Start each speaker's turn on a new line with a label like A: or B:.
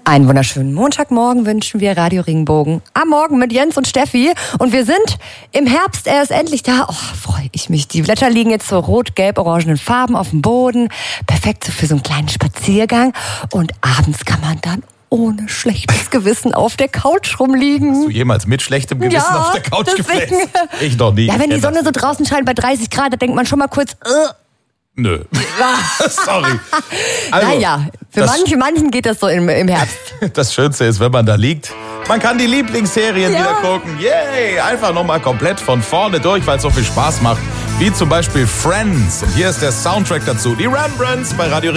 A: Einen wunderschönen Montagmorgen wünschen wir Radio Regenbogen. Am Morgen mit Jens und Steffi. Und wir sind im Herbst, er ist endlich da. Oh, freue ich mich. Die Blätter liegen jetzt so rot-gelb-orangenen Farben auf dem Boden. Perfekt so für so einen kleinen Spaziergang. Und abends kann man dann ohne schlechtes Gewissen auf der Couch rumliegen.
B: Hast du jemals mit schlechtem Gewissen auf der Couch gefläzt? Ich noch nie.
A: Ja, wenn die Sonne so draußen scheint bei 30 Grad, da denkt man schon mal kurz,
B: Nö. Sorry. Also,
A: naja, für manchen geht das so im Herbst.
B: Das Schönste ist, wenn man da liegt. Man kann die Lieblingsserien wieder gucken. Yay! Einfach nochmal komplett von vorne durch, weil es so viel Spaß macht. Wie zum Beispiel Friends. Und hier ist der Soundtrack dazu. Die Rembrandts bei Radio